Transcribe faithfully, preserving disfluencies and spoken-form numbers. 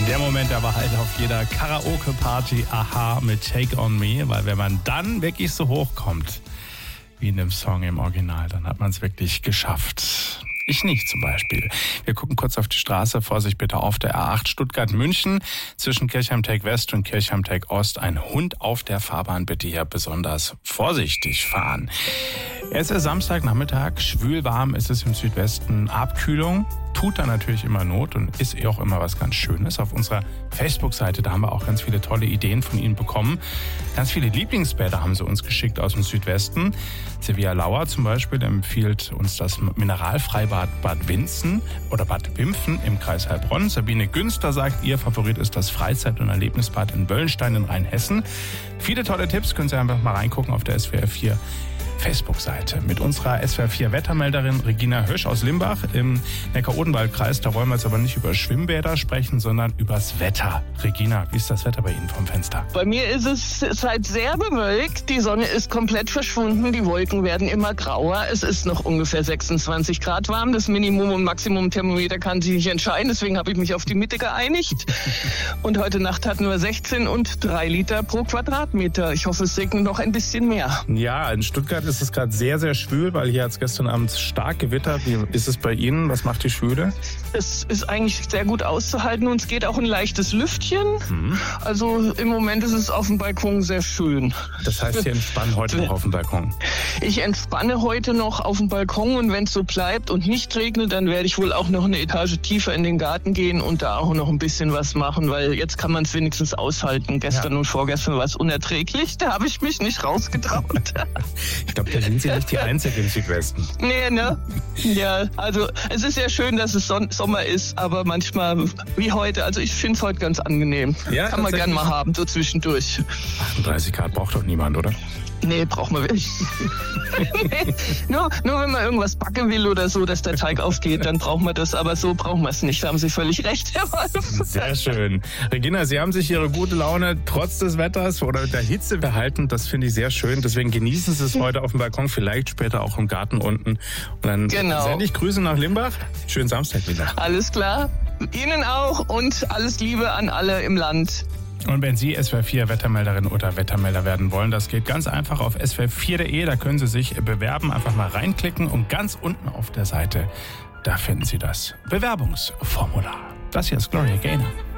Der Moment der Wahrheit auf jeder Karaoke-Party, aha, mit Take On Me, weil wenn man dann wirklich so hochkommt, wie in dem Song im Original, dann hat man es wirklich geschafft. Ich nicht zum Beispiel. Wir gucken kurz auf die Straße. Vorsicht bitte auf der A acht Stuttgart-München. Zwischen Kirchheim-Teck-West und Kirchheim-Teck-Ost ein Hund auf der Fahrbahn. Bitte hier besonders vorsichtig fahren. Es ist Samstagnachmittag. Schwül warm ist es im Südwesten. Abkühlung tut da natürlich immer Not und ist eh auch immer was ganz Schönes. Auf unserer Facebook-Seite, da haben wir auch ganz viele tolle Ideen von Ihnen bekommen. Ganz viele Lieblingsbäder haben Sie uns geschickt aus dem Südwesten. Silvia Lauer zum Beispiel empfiehlt uns das Mineralfreibad Bad Winzen oder Bad Wimpfen im Kreis Heilbronn. Sabine Günster sagt, ihr Favorit ist das Freizeit- und Erlebnisbad in Wöllenstein in Rheinhessen. Viele tolle Tipps, können Sie einfach mal reingucken auf der S W R vier Facebook-Seite. Mit unserer S W R vier Wettermelderin Regina Hösch aus Limbach im Neckar-Odenwald-Kreis. Da wollen wir jetzt aber nicht über Schwimmbäder sprechen, sondern übers Wetter. Regina, wie ist das Wetter bei Ihnen vom Fenster? Bei mir ist es halt sehr bewölkt. Die Sonne ist komplett verschwunden. Die Wolken werden immer grauer. Es ist noch ungefähr sechsundzwanzig Grad warm. Das Minimum- und Maximum-Thermometer kann sich nicht entscheiden. Deswegen habe ich mich auf die Mitte geeinigt. Und heute Nacht hatten wir sechzehn und drei Liter pro Quadratmeter. Ich hoffe, es regnet noch ein bisschen mehr. Ja, in Stuttgart ist es gerade sehr, sehr schwül, weil hier hat es gestern Abend stark gewittert. Wie ist es bei Ihnen? Was macht die Schwüle? Es ist eigentlich sehr gut auszuhalten und es geht auch ein leichtes Lüftchen. Mhm. Also im Moment ist es auf dem Balkon sehr schön. Das heißt, Sie entspannen heute noch auf dem Balkon? Ich entspanne heute noch auf dem Balkon und wenn es so bleibt und nicht regnet, dann werde ich wohl auch noch eine Etage tiefer in den Garten gehen und da auch noch ein bisschen was machen, weil jetzt kann man es wenigstens aushalten. Gestern ja. und vorgestern war es unerträglich, da habe ich mich nicht rausgetraut. Ich glaube, da sind Sie nicht die Einzige im Südwesten. Nee, ne? Ja, also es ist ja schön, dass es Son- Sommer ist, aber manchmal wie heute, also ich finde es heute ganz angenehm. Ja, kann man gern mal haben, so zwischendurch. achtunddreißig Grad braucht doch niemand, oder? Nee, braucht man wirklich. nee, nur, nur wenn man irgendwas backen will oder so, dass der Teig aufgeht, dann braucht man das. Aber so braucht man es nicht. Da haben Sie völlig recht, Herr Wolf. Sehr schön. Regina, Sie haben sich Ihre gute Laune trotz des Wetters oder der Hitze behalten. Das finde ich sehr schön. Deswegen genießen Sie es heute auf dem Balkon, vielleicht später auch im Garten unten. Und dann genau. sende ich Grüße nach Limbach. Schönen Samstag wieder. Alles klar. Ihnen auch und alles Liebe an alle im Land. Und wenn Sie S W R vier Wettermelderin oder Wettermelder werden wollen, das geht ganz einfach auf S W R vier punkt de. Da können Sie sich bewerben, einfach mal reinklicken und ganz unten auf der Seite, da finden Sie das Bewerbungsformular. Das hier ist Gloria Gaynor.